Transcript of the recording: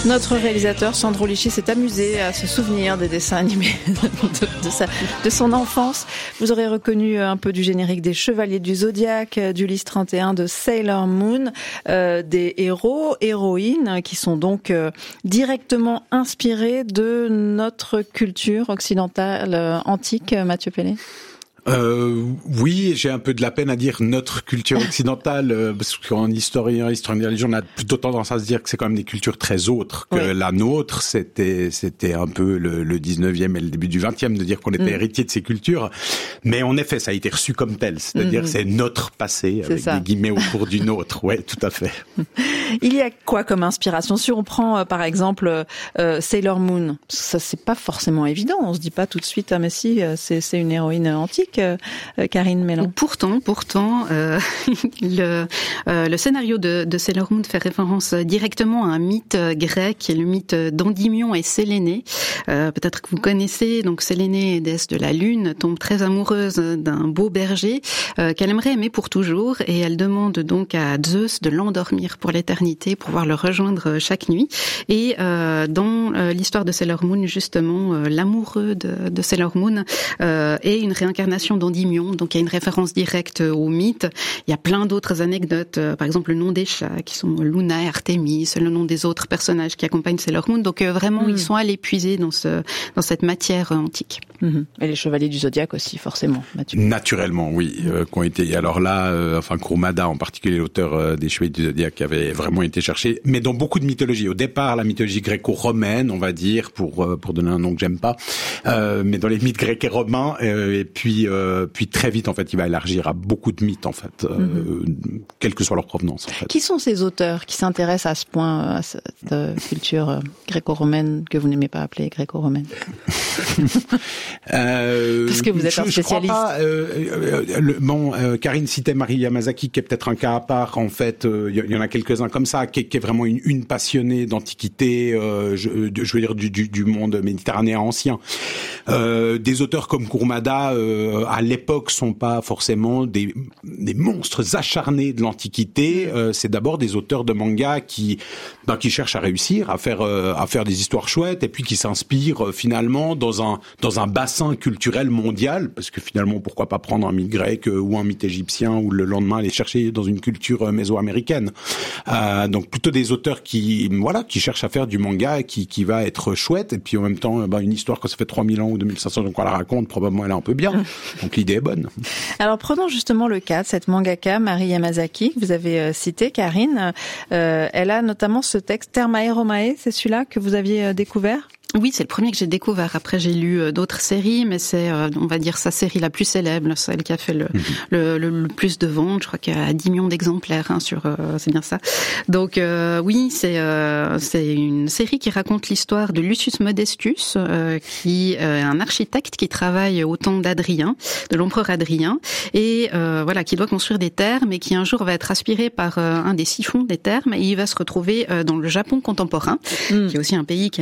Notre réalisateur Sandro Lisci s'est amusé à se souvenir des dessins animés de son enfance. Vous aurez reconnu un peu du générique des Chevaliers du Zodiaque, d'Ulysse 31, de Sailor Moon, des héros, héroïnes qui sont donc directement inspirés de notre culture occidentale antique, Mathieu Pellet. Oui, j'ai un peu de la peine à dire notre culture occidentale, parce qu'en historien de religion, on a plutôt tendance à se dire que c'est quand même des cultures très autres que la nôtre. C'était un peu le 19e et le début du 20e de dire qu'on était héritier de ces cultures. Mais en effet, ça a été reçu comme tel. C'est-à-dire, c'est notre passé, avec des guillemets autour du nôtre. Ouais, tout à fait. Il y a quoi comme inspiration? Si on prend, par exemple, Sailor Moon, ça, c'est pas forcément évident. On se dit pas tout de suite, ah, mais si, c'est une héroïne antique. Karine Mélan. Pourtant, le scénario de Sailor Moon fait référence directement à un mythe grec, qui est le mythe d'Endymion et Séléné. Peut-être que vous connaissez. Donc Séléné, déesse de la lune, tombe très amoureuse d'un beau berger qu'elle aimerait aimer pour toujours, et elle demande donc à Zeus de l'endormir pour l'éternité, pour pouvoir le rejoindre chaque nuit. Et dans l'histoire de Sailor Moon, justement, l'amoureux de Sailor Moon est une réincarnation d'Endymion, donc il y a une référence directe au mythe. Il y a plein d'autres anecdotes, par exemple le nom des chats qui sont Luna et Artemis, le nom des autres personnages qui accompagnent Sailor Moon. Donc vraiment ils sont allés puiser dans cette matière antique. Et les Chevaliers du Zodiaque aussi, forcément, Mathieu. Naturellement, oui, qui ont été. Alors là, Kurumada en particulier, l'auteur des Chevaliers du Zodiaque, avait vraiment été cherché, mais dans beaucoup de mythologies. Au départ, la mythologie gréco-romaine, on va dire, pour donner un nom que j'aime pas, mais dans les mythes grecs et romains, et puis très vite, en fait, il va élargir à beaucoup de mythes, en fait, quelle que soit leur provenance, en fait. Qui sont ces auteurs qui s'intéressent à ce point à cette culture gréco-romaine que vous n'aimez pas appeler gréco-romaine? Parce que vous êtes un spécialiste. Je crois pas. Karine citait Mari Yamazaki, qui est peut-être un cas à part. En fait, il y en a quelques-uns comme ça, qui est vraiment une passionnée d'antiquité, je veux dire du monde méditerranéen ancien. Des auteurs comme Kurumada, à l'époque, sont pas forcément des monstres acharnés de l'antiquité. C'est d'abord des auteurs de manga qui cherchent à réussir, à faire des histoires chouettes, et puis qui s'inspirent finalement dans un bassin culturel mondial, parce que finalement, pourquoi pas prendre un mythe grec ou un mythe égyptien, ou le lendemain aller chercher dans une culture méso-américaine. Donc plutôt des auteurs qui cherchent à faire du manga qui va être chouette, et puis en même temps, une histoire quand ça fait 3000 ans ou 2500 ans qu'on la raconte, probablement elle est un peu bien. Donc l'idée est bonne. Alors prenons justement le cas de cette mangaka Mari Yamazaki que vous avez cité, Karine. Elle a notamment ce texte Thermae Romae, c'est celui-là que vous aviez découvert? Oui, c'est le premier que j'ai découvert. Après, j'ai lu d'autres séries, mais c'est, on va dire, sa série la plus célèbre, celle qui a fait le plus de ventes. Je crois qu'il y a 10 millions d'exemplaires c'est bien ça. Donc oui, c'est une série qui raconte l'histoire de Lucius Modestus, qui est un architecte qui travaille au temps d'Adrien, de l'empereur Adrien, et qui doit construire des thermes, et qui un jour va être aspiré par un des siphons des thermes, et il va se retrouver dans le Japon contemporain, qui est aussi un pays qui